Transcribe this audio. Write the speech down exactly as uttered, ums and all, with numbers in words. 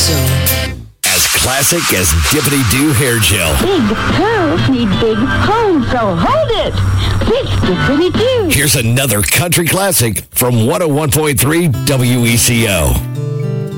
So. As classic as Dippity-Doo hair gel. Big pearls need big homes, so hold it. Big Dippity-Doo. Here's another country classic from one oh one point three W E C O.